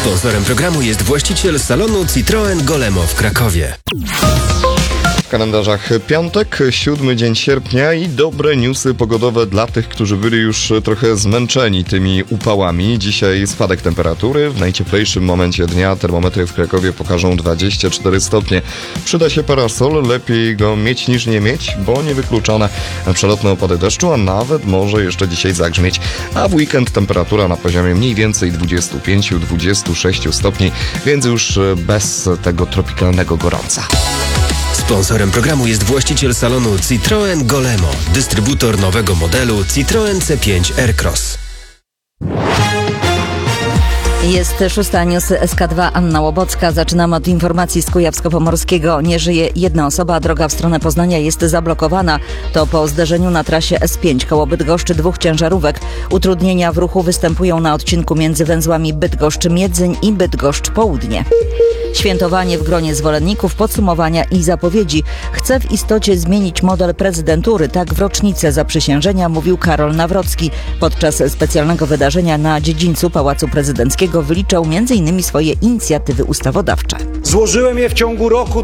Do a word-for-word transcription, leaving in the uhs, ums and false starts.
Sponsorem programu jest właściciel salonu Citroen Golemo w Krakowie. W kalendarzach piątek, siódmy dzień sierpnia i dobre newsy pogodowe dla tych, którzy byli już trochę zmęczeni tymi upałami. Dzisiaj spadek temperatury. W najcieplejszym momencie dnia termometry w Krakowie pokażą dwadzieścia cztery stopnie. Przyda się parasol, lepiej go mieć niż nie mieć, bo niewykluczone przelotne opady deszczu, a nawet może jeszcze dzisiaj zagrzmieć. A w weekend temperatura na poziomie mniej więcej dwadzieścia pięć do dwudziestu sześciu stopni, więc już bez tego tropikalnego gorąca. Sponsorem programu jest właściciel salonu Citroen Golemo, dystrybutor nowego modelu Citroen C pięć Aircross. Jest szósta news S K dwa, Anna Łobocka. Zaczynamy od informacji z Kujawsko-Pomorskiego. Nie żyje jedna osoba, droga w stronę Poznania jest zablokowana. To po zderzeniu na trasie S pięć koło Bydgoszczy dwóch ciężarówek. Utrudnienia w ruchu występują na odcinku między węzłami Bydgoszcz-Miedzyń i Bydgoszcz-Południe. Świętowanie w gronie zwolenników, podsumowania i zapowiedzi. Chce w istocie zmienić model prezydentury. Tak w rocznicę zaprzysiężenia mówił Karol Nawrocki. Podczas specjalnego wydarzenia na dziedzińcu Pałacu Prezydenckiego wyliczał między innymi swoje inicjatywy ustawodawcze. Złożyłem je w ciągu roku